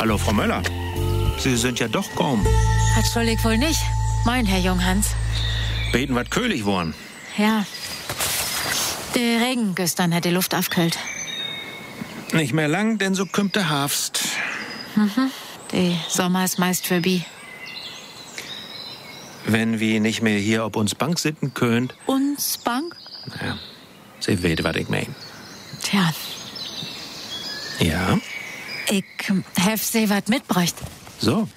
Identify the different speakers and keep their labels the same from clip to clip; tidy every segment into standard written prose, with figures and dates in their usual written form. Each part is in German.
Speaker 1: Hallo, Frau Möller. Sie sind ja doch kaum.
Speaker 2: Hat schuldig wohl nicht. Moin, Herr Junghans.
Speaker 1: Beten wat köhlig worn.
Speaker 2: Ja. Der Regen gestern hat die Luft aufgekühlt.
Speaker 1: Nicht mehr lang, denn so kümmt der Herbst.
Speaker 2: Die Sommer ist meist vorbei.
Speaker 1: Wenn wir nicht mehr hier ob uns Bank sitten könnt.
Speaker 2: Uns Bank?
Speaker 1: Ja, Sie weet, wat ich mein.
Speaker 2: Tja,
Speaker 1: Ja,
Speaker 2: ich hef sie wat mitbräucht.
Speaker 1: so.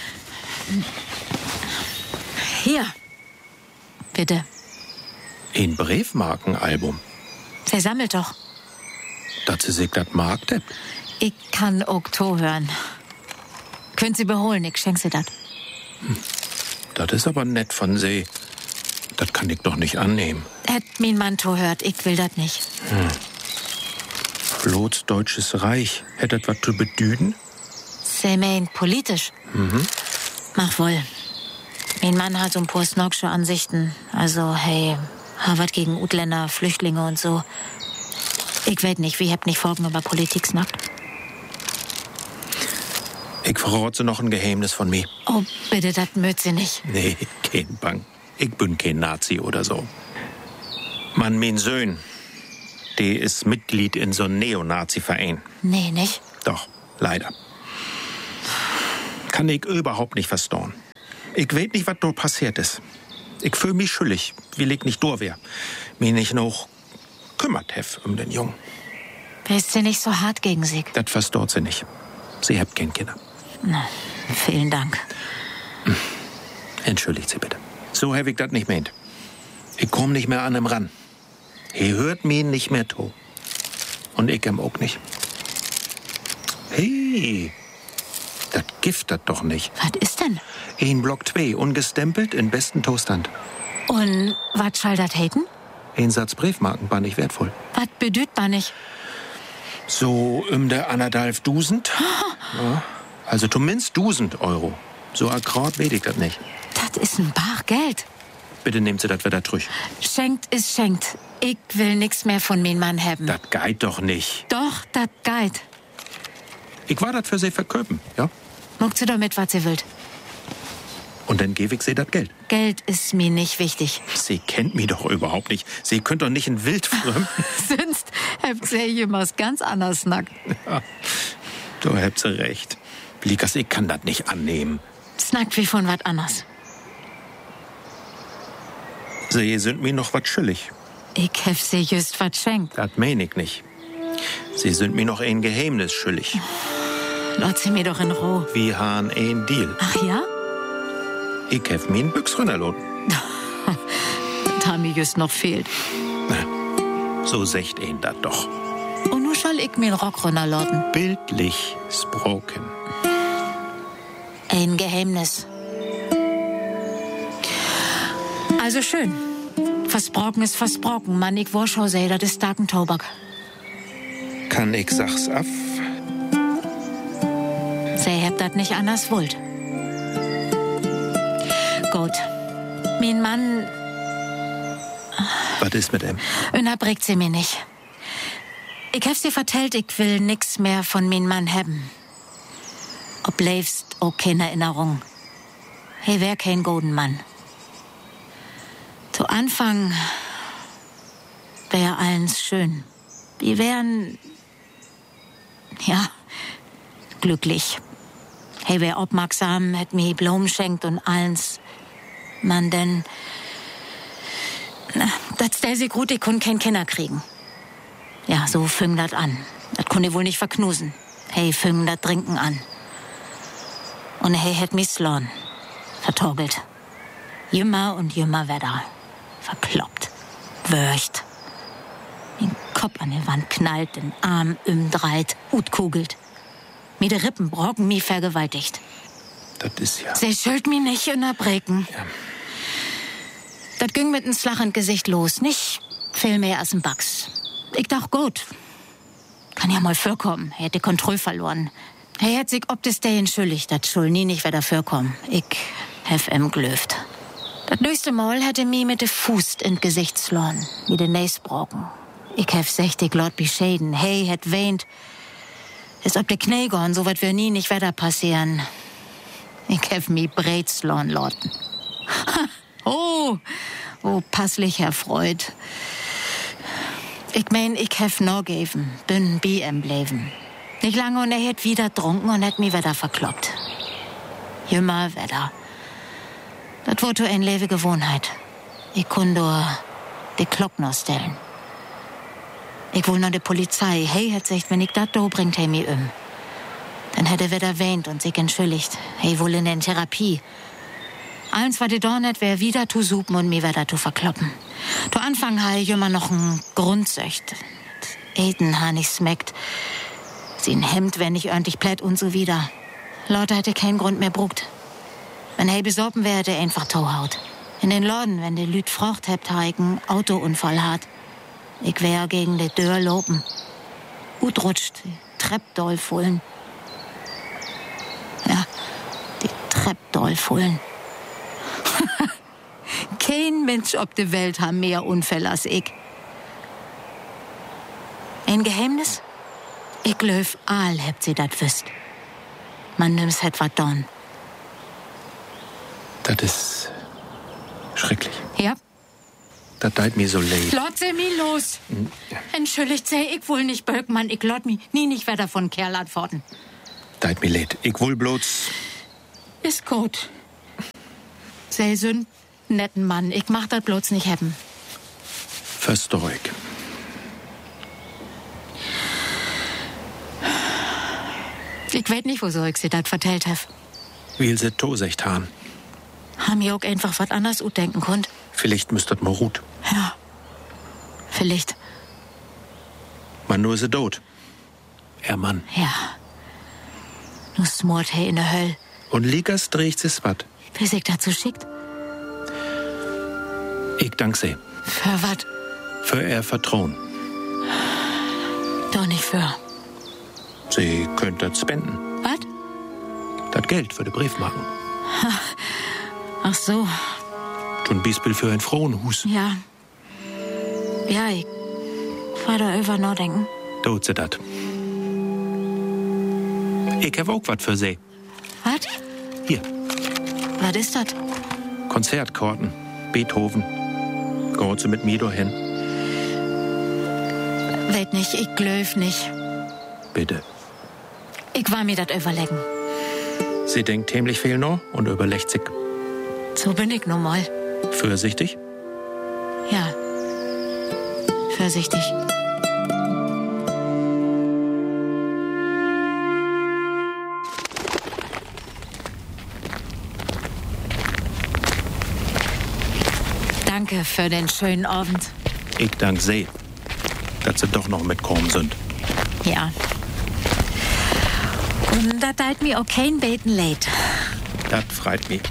Speaker 2: Hier. Bitte.
Speaker 1: Ein Briefmarkenalbum.
Speaker 2: Sie sammelt doch.
Speaker 1: Dat sie sich dat marktet.
Speaker 2: Ich kann Okto hören. Könnt Sie beholen, ich schenk Sie dat.
Speaker 1: Das ist aber nett von Sie. Das kann ich doch nicht annehmen.
Speaker 2: Hätt mein Mann to hört, ich will dat nicht.
Speaker 1: Bloß Deutsches Reich. Hättet was zu bedüden?
Speaker 2: Sie meint politisch. Mach wohl. Mein Mann hat so ein paar snogsche Ansichten. Also, hey, Harvard gegen Utländer, Flüchtlinge und so. Ich weet nicht, wie habt nicht Folgen über Politik snackt.
Speaker 1: Ich verrotze noch ein Geheimnis von mir.
Speaker 2: Oh, bitte, dat mögt Sie nicht.
Speaker 1: Nee, kein Bang. Ich bin kein Nazi oder so. Mann, mein Söhn, der ist Mitglied in so einem Neonazi-Verein.
Speaker 2: Nee, nicht?
Speaker 1: Doch, leider. Kann ich überhaupt nicht verstauen. Ich weet nicht, was dort passiert ist. Ich fühl mich schuldig, wie ich nicht durch wär. Mich nicht noch kümmert hef um den Jungen.
Speaker 2: Bist Sie nicht so hart gegen Sie?
Speaker 1: Das verstaut sie nicht. Sie habt kein Kinder.
Speaker 2: Na, vielen Dank.
Speaker 1: Entschuldigt Sie bitte. So hab ich das nicht meint. Ich komm nicht mehr an ihm ran. He hört mich nicht mehr to. Und ich auch nicht. Hey, das Gift das doch nicht.
Speaker 2: Was ist denn?
Speaker 1: Ein Block 2, ungestempelt, in besten Zustand.
Speaker 2: Und was soll dat haten?
Speaker 1: Ein Satz Briefmarken war nicht wertvoll.
Speaker 2: Was bedüht man nicht?
Speaker 1: So der 1.500. Ja, also zumindest 1.000 Euro. So akkurat weet ich das nicht.
Speaker 2: Das ist ein Bar Geld.
Speaker 1: Bitte nehmt Sie das wieder drüch.
Speaker 2: Schenkt ist schenkt. Ich will nix mehr von mein Mann haben.
Speaker 1: Das geht doch nicht.
Speaker 2: Doch, dat geht.
Speaker 1: Ich war das für Sie verköpen, ja?
Speaker 2: Muckt sie doch mit, was sie wollt.
Speaker 1: Und dann gebe ich Sie das Geld.
Speaker 2: Geld ist mir nicht wichtig.
Speaker 1: Sie kennt mich doch überhaupt nicht. Sie könnt doch nicht ein Wildfremd.
Speaker 2: Sonst habt ihr jemals ganz anders nackt.
Speaker 1: Ja, du habt Sie recht. Blikas, ich kann das nicht annehmen.
Speaker 2: Snackt wie von wat anders.
Speaker 1: Sie sind mir noch was schuldig.
Speaker 2: Ich hef sie just wat schenkt.
Speaker 1: Das mein ich nicht. Sie sind mir noch ein Geheimnis schuldig.
Speaker 2: Lot sie mir doch in Ruhe.
Speaker 1: Wir haben ein Deal.
Speaker 2: Ach ja?
Speaker 1: Ich hef mir ein Büchs runterladen.
Speaker 2: Da mir just noch fehlt.
Speaker 1: So secht ihn das doch.
Speaker 2: Und nu soll ich mir Rock runterladen.
Speaker 1: Bildlich sproken.
Speaker 2: Ein Geheimnis. Also schön. Versprochen ist versprochen. Mann, ich warschau sei, das ist starken Tobak.
Speaker 1: Kann ich sach's af?
Speaker 2: Sie habt das nicht anders wollt. Gut. Mein Mann
Speaker 1: Was ist mit ihm?
Speaker 2: unterbricht sie mir nicht. Ich hab sie vertellt, ich will nix mehr von mein Mann haben. Ob lebst auch keine Erinnerung. He wär kein golden Mann. Zu Anfang wär allens schön. Wir wären, ja, glücklich. He wär aufmerksam, hätt mir Blumen schenkt und allens. Man denn, das stell sie gut, ich kun kein Kinder kriegen. Ja, so fing dat an. Das kun ich wohl nicht verknusen. Hey, fing dat Trinken an. Und hey, hätt mich sloan. Vertorgelt. Jümmer und jümmer wär da. Verkloppt. Wörcht. Den Kopf an die Wand knallt, den Arm umdreht, utkugelt. Mir de Rippen brocken, mi vergewaltigt.
Speaker 1: Das ist ja...
Speaker 2: Sie schuld mi nicht unterbrechen.
Speaker 1: Ja.
Speaker 2: Das ging mit ins lachend Gesicht los, nicht viel mehr als ein Bugs. Ich dacht, gut. Kann ja mal vorkommen. Er hätte Kontrolle verloren. Er hätt sich ob des Day entschuldigt, dat schul nie nicht wer dafür kommen. Ich hef glöft. Das nächste Mal hätte mi mit de Fuß in Gesicht sloren, wie de Näs brocken. Ich hef 60 Lot beschäden. Hey, hätt weint. Ist ob de Knie gorn, so wat wir nie nicht weiter passieren. Ich hef mi Breitslorn loten. Oh, passlich erfreut. Ich mein, ich hef no geben, bin BM bleiben. Nicht lange und hätt wieder trunken und hätt mi wieder verkloppt. Jümmer wieder. Das wurde ein lewe Gewohnheit. Ich kun nur de Glock noch stellen. Ich will noch de Polizei. Hey, hätt sagt, wenn ich dat do bringt, hey mi Dann hätte wieder weint und sich entschuldigt. Hey, wohl in der Therapie. Eins war de Dornet, wär wieder zu supen und mir wieder zu verkloppen. Zu Anfang ha ich immer noch ein Grundsöcht. Eden ha nicht smeckt. Sie ein Hemd, wenn ich ordentlich plätt und so wieder. Leute hätte keinen Grund mehr brugt. Wenn hey besorben wär, hätte einfach Tauhaut. In den Laden, wenn de Lüt frocht hebt, ha ich einen Autounfall hat. Ich wär gegen de Dörr lopen. Gut rutscht, Treppdollfullen. Ja, die Treppdollfullen. Kein Mensch auf der Welt hat mehr Unfälle als ich. Ein Geheimnis? Ich glaub, all habt sie dat wüsst. Man nimmt's het wat don.
Speaker 1: Das ist schrecklich.
Speaker 2: Ja?
Speaker 1: Das tut mir so leid.
Speaker 2: Lot sie mi los. Entschuldigt sei, ich wohl nicht Böckmann, ich lot mi nie nicht weiter von Kerl antworten.
Speaker 1: Tut mir leid. Ich will bloß...
Speaker 2: Ist gut. Sei so netten Mann, ich mach das bloß nicht haben.
Speaker 1: Versteh ich.
Speaker 2: Ich weiß nicht, wieso ich sie das vertellt hab.
Speaker 1: Will sie Tosecht haben.
Speaker 2: Haben mir auch einfach was anderes denken konnt.
Speaker 1: Vielleicht müsstet man ruht.
Speaker 2: Ja. Vielleicht.
Speaker 1: Man nur sie tot. Mann.
Speaker 2: Ja. Nu smort he in der Höll.
Speaker 1: Und Likas dreht sich wat.
Speaker 2: Wie sich dazu schickt?
Speaker 1: Ich dank sie.
Speaker 2: Für wat?
Speaker 1: Für ihr Vertrauen.
Speaker 2: Doch nicht für.
Speaker 1: Sie könnt das spenden.
Speaker 2: Was?
Speaker 1: Das Geld für den Briefmarken.
Speaker 2: Ach so.
Speaker 1: Zum Beispiel für ein Frauenhus.
Speaker 2: Ja. Ja, ich war da über nachdenken.
Speaker 1: Tut sie dat. Ich hab auch was für sie.
Speaker 2: Was?
Speaker 1: Hier,
Speaker 2: Was ist das?
Speaker 1: Konzertkarten. Beethoven. Geht sie mit mir dahin?
Speaker 2: Weet nicht, ich glaub nicht.
Speaker 1: Bitte.
Speaker 2: Ich war mir das überlegen.
Speaker 1: Sie denkt ziemlich viel noch und überlegt sich.
Speaker 2: So bin ich nun mal.
Speaker 1: Vorsichtig?
Speaker 2: Ja. Vorsichtig. Danke für den schönen Abend.
Speaker 1: Ich dank sie, dass sie doch noch mitkommen sind.
Speaker 2: Ja. Und da teilt mir auch kein Beten leid.
Speaker 1: Das freut mich.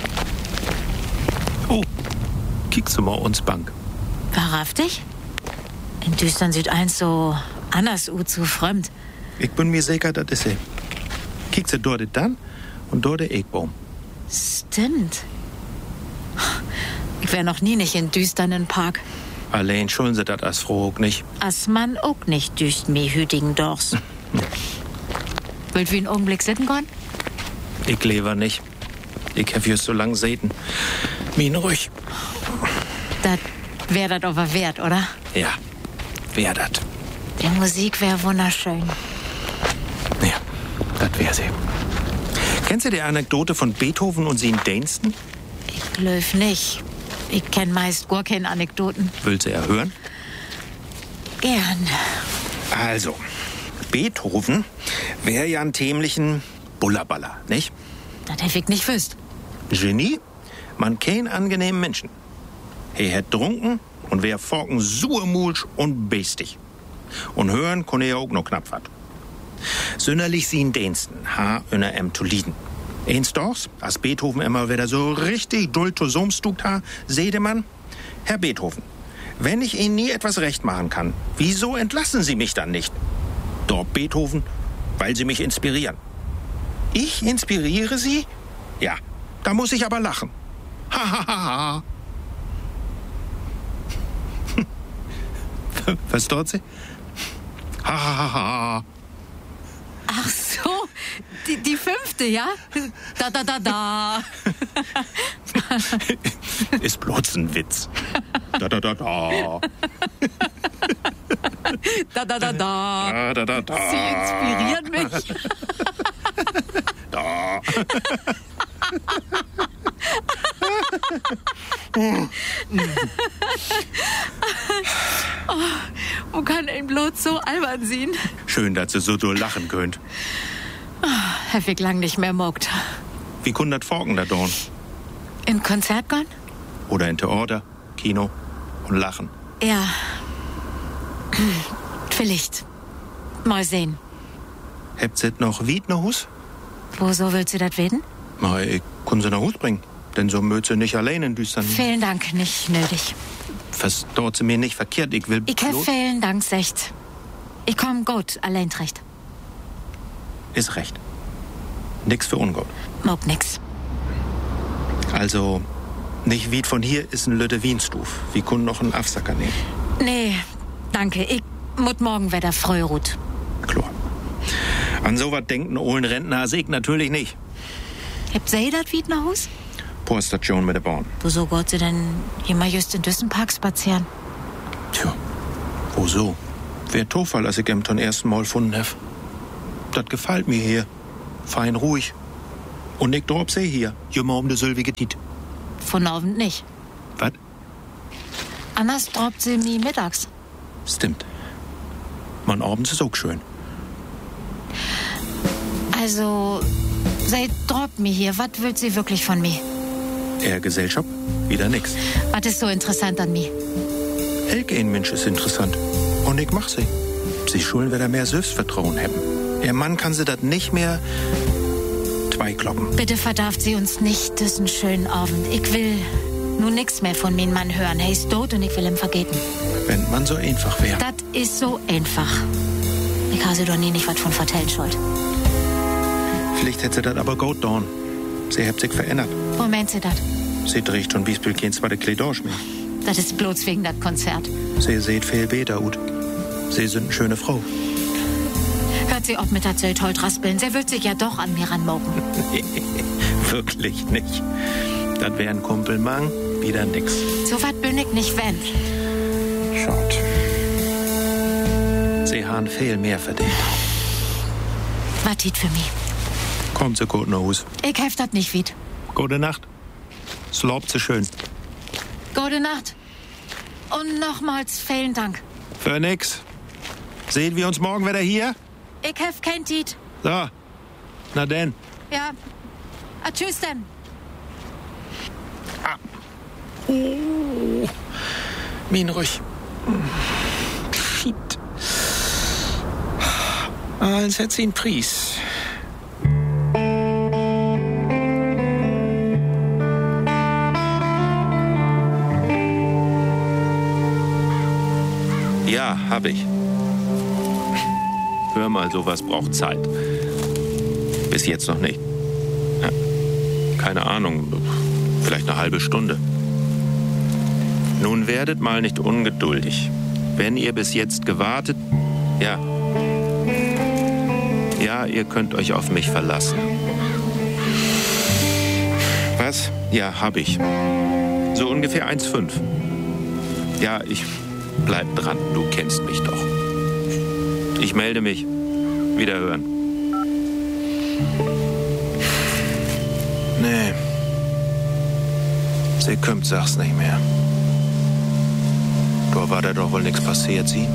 Speaker 1: Oh, kickst du mal uns Bank.
Speaker 2: Wahrhaftig? In Düstern sieht eins so anders zu fremd.
Speaker 1: Ich bin mir sicher, das ist sie. Kickst du dort dann und dort der Eckbaum.
Speaker 2: Stimmt. Ich wär noch nie nicht in düsternen Park.
Speaker 1: Allein schulden sie das als Frau auch nicht.
Speaker 2: As man auch nicht düst mir hütigen Dorfs. Wollt wir einen Augenblick sitten gehen?
Speaker 1: Ich lebe nicht. Ich hab just so lang säten. Min ruhig.
Speaker 2: Das wär das aber wert, oder?
Speaker 1: Ja, wär dat.
Speaker 2: Die Musik wär wunderschön.
Speaker 1: Ja, das wär sie. Kennst du die Anekdote von Beethoven und seinen Diensten?
Speaker 2: Ich glaub nicht. Ich kenn meist gar keine Anekdoten.
Speaker 1: Willst du ja hören?
Speaker 2: Gern.
Speaker 1: Also, Beethoven wär ja ein tämlichen Bullerballer, nicht?
Speaker 2: Das hätt ich nicht wüsst.
Speaker 1: Genie, man kein angenehmen Menschen. Er hätt trunken und wär forken surmulsch und bestig. Und hören konne er auch noch knapp wat. Sünderlich sien Diensten, ha inner to lieden. Eins dochs, als Beethoven immer wieder so richtig dull zusammenstuckt ha, seede man, Herr Beethoven, wenn ich Ihnen nie etwas recht machen kann, wieso entlassen Sie mich dann nicht? Dort Beethoven, weil Sie mich inspirieren. Ich inspiriere Sie? Ja, da muss ich aber lachen. Ha, ha, ha, ha. Versteht Sie? Ha, ha, ha, ha.
Speaker 2: Die 5., ja? Da.
Speaker 1: Ist bloß ein Witz. Da.
Speaker 2: Da.
Speaker 1: Da.
Speaker 2: Sie inspirieren mich.
Speaker 1: Da.
Speaker 2: Wo kann ein bloß so albern sein?
Speaker 1: Schön, dass ihr so lachen könnt.
Speaker 2: Hab ich lang nicht mehr mogt.
Speaker 1: Wie kann das Forken da dorn?
Speaker 2: In Konzert gehen?
Speaker 1: Oder in Theater, Kino und lachen.
Speaker 2: Ja. Vielleicht. Mal sehen.
Speaker 1: Habt ihr noch Wied nach Hus?
Speaker 2: Wieso willst du das wissen?
Speaker 1: Na, ich kann sie nach Hus bringen. Denn so mögt sie nicht allein in düstern.
Speaker 2: Vielen Dank, nicht nötig.
Speaker 1: Verstaut sie mir nicht verkehrt, ich will
Speaker 2: Ich hab vielen Dank, secht. Ich komm gut, allein recht.
Speaker 1: Ist recht. Nix für ungut.
Speaker 2: Mag nix.
Speaker 1: Also, nicht Wied von hier ist ein Lütte Wienstuf. Wir können noch einen Afsacker nehmen.
Speaker 2: Nee, danke. Ich muss morgen wieder früh ruht.
Speaker 1: Klar. An sowas denkt ein ohlen Rentner als ich natürlich nicht.
Speaker 2: Habt ihr das Wied nach Haus?
Speaker 1: Poststation mit der Bahn.
Speaker 2: Wieso geht sie denn immer just in Düssenpark spazieren?
Speaker 1: Tja, wieso? Wär Zufall, als ich ihn zum ersten Mal gefunden hab. Das gefällt mir hier. Fein ruhig. Und ich drop sie hier. Jümmer um de sülwige Tiet.
Speaker 2: Von Abend nicht.
Speaker 1: Was?
Speaker 2: Anders droppt sie mir mittags.
Speaker 1: Stimmt. Man abends ist auch schön.
Speaker 2: Also, sie droppt mir hier. Was will sie wirklich von mir?
Speaker 1: Eher Gesellschaft, wieder nix.
Speaker 2: Was ist so interessant an mir?
Speaker 1: Elke ein Mensch ist interessant. Und ich mach sie. Sie schulden wieder mehr Selbstvertrauen haben. Ihr Mann kann sie das nicht mehr zweikloppen.
Speaker 2: Bitte verdarft sie uns nicht diesen schönen Abend. Ich will nur nix mehr von meinem Mann hören. Er ist tot und ich will ihm vergeben.
Speaker 1: Wenn man so einfach wäre.
Speaker 2: Das ist so einfach. Ich habe sie doch nie nicht was von vertellen schuld.
Speaker 1: Vielleicht hätte sie das aber gut getan. Sie hat sich verändert.
Speaker 2: Wo meint sie das?
Speaker 1: Sie trägt schon bis kein zweite Kleidorsch mehr.
Speaker 2: Das ist bloß wegen das Konzert.
Speaker 1: Sie seht viel besser ut. Sie sind eine schöne Frau.
Speaker 2: Hört sie ob mit der Zölltold raspeln. Sie wird sich ja doch an mir ranmoken.
Speaker 1: Nee, wirklich nicht. Das wär ein Kumpelmang, wieder nix.
Speaker 2: So was bin ich nicht wenn.
Speaker 1: Schaut. Sie haben viel mehr verdient.
Speaker 2: Wartet für mich.
Speaker 1: Kommt sie gut nach Hus.
Speaker 2: Ich helf das nicht wieder.
Speaker 1: Gute Nacht. Slobt sie schön.
Speaker 2: Gute Nacht. Und nochmals vielen Dank.
Speaker 1: Für nix. Sehen wir uns morgen wieder hier?
Speaker 2: Ich helf kein Tiet.
Speaker 1: So. Na denn.
Speaker 2: Ja. Tschüss denn.
Speaker 1: Oh. Min ruhig. Shit. Alles hat seinen Preis. Ja, hab ich. Hör mal, sowas braucht Zeit. Bis jetzt noch nicht. Ja, keine Ahnung, vielleicht eine halbe Stunde. Nun werdet mal nicht ungeduldig. Wenn ihr bis jetzt gewartet, ja, ihr könnt euch auf mich verlassen. Was? Ja, hab ich. So ungefähr 1,5. Ja, ich bleib dran, du kennst mich doch. Ich melde mich. Wiederhören. Nee. Sie kommt, sag's nicht mehr. Da war da doch wohl nichts passiert, sie?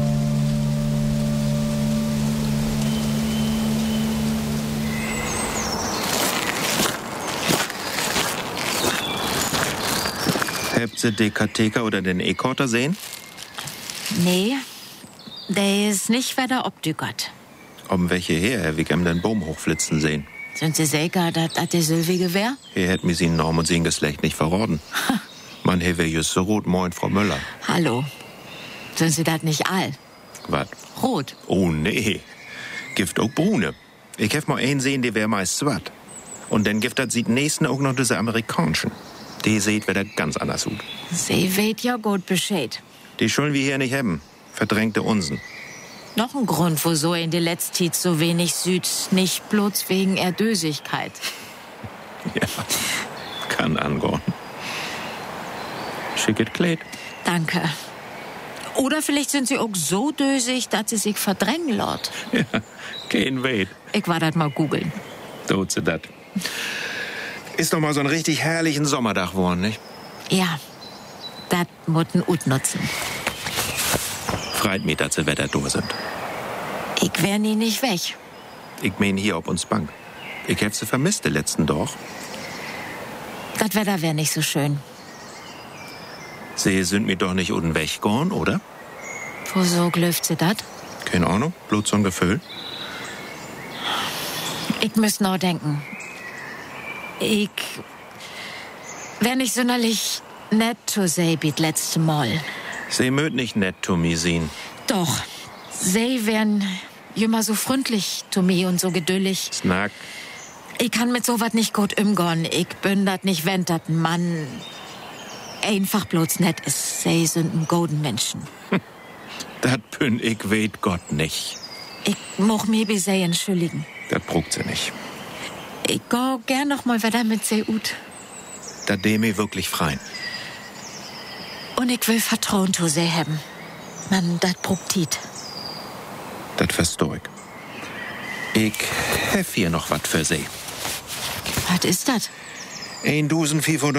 Speaker 1: Habt ihr den Katheker oder den E-Korter sehen?
Speaker 2: Nee, der ist nicht weiter obdügert.
Speaker 1: Ob welche her, Herr Wickham, den Baum hochflitzen sehen?
Speaker 2: Sind Sie sicher, dass das der Sylvige wär?
Speaker 1: Hier hätt mir sie Norm und sein Geschlecht nicht verraten. Man hewe just so rot, moin, Frau Möller.
Speaker 2: Hallo. Sind Sie das nicht all?
Speaker 1: Wat?
Speaker 2: Rot.
Speaker 1: Oh, nee. Gift auch Brune. Ich hef mal einen sehen, der wär meist swat. Und dann gibt das sieht nächsten auch noch diese amerikanischen. Die seht wieder ganz anders aus.
Speaker 2: Sie weht ja gut Bescheid.
Speaker 1: Die schulden wir hier nicht haben. Verdrängte Unsen.
Speaker 2: Noch ein Grund, wieso in der letzten Zeit so wenig süd, nicht bloß wegen Erdösigkeit.
Speaker 1: Ja, kann angehen. Schicket Kleid.
Speaker 2: Danke. Oder vielleicht sind sie auch so dösig, dass sie sich verdrängen laut.
Speaker 1: Ja, kein Wait.
Speaker 2: Ich war das mal googeln.
Speaker 1: Tut sie dat. Ist doch mal so ein richtig herrlichen Sommerdach geworden, nicht?
Speaker 2: Ja, das mutten ut nutzen.
Speaker 1: Freit mich, dass sie Wetter da sind.
Speaker 2: Ich wär nie nicht weg.
Speaker 1: Ich mein hier auf uns Bank. Ich hab sie vermisst, den letzten Doch.
Speaker 2: Das Wetter wär nicht so schön.
Speaker 1: Sie sind mir doch nicht unten weggegangen, oder?
Speaker 2: Wieso glöft sie dat?
Speaker 1: Keine Ahnung, bloß so ein Gefühl.
Speaker 2: Ich müsst noch denken. Ich wär nicht sonderlich nett zu sie wie das letzte Mal.
Speaker 1: Sie mögt nicht nett zu mir sehen.
Speaker 2: Doch, sie wären immer so freundlich zu mir und so geduldig.
Speaker 1: Snack.
Speaker 2: Ich kann mit sowas nicht gut umgehen. Ich bin dat nicht, wenn dat ein Mann einfach bloß nett ist. Sie sind ein golden Menschen.
Speaker 1: Dat bin ich weet Gott nicht.
Speaker 2: Ich moch mich bei sie entschuldigen.
Speaker 1: Dat brugt sie nicht.
Speaker 2: Ich geh gern noch mal wieder mit sie ut.
Speaker 1: Da dem ich wirklich freien.
Speaker 2: Und ich will Vertrauen zu sie haben. Man, dat brugt Tiet.
Speaker 1: Dat versteh ich. Ich hef hier noch wat für sie.
Speaker 2: Was ist dat?
Speaker 1: 1.500